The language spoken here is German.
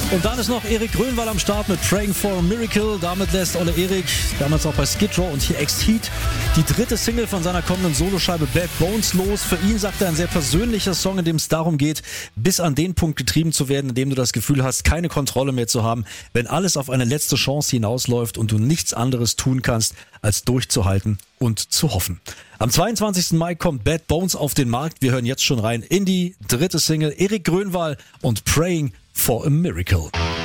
Und dann ist noch Erik Grönwald am Start mit Praying for a Miracle. Damit lässt Olle Erik, damals auch bei Skid Row und hier Ex-Heat, die dritte Single von seiner kommenden Soloscheibe Bad Bones los. Für ihn, sagt er, ein sehr persönlicher Song, in dem es darum geht, bis an den Punkt getrieben zu werden, in dem du das Gefühl hast, keine Kontrolle mehr zu haben, wenn alles auf eine letzte Chance hinausläuft und du nichts anderes tun kannst, als durchzuhalten und zu hoffen. Am 22. Mai kommt Bad Bones auf den Markt. Wir hören jetzt schon rein in die dritte Single. Erik Grönwald und Praying for a Miracle.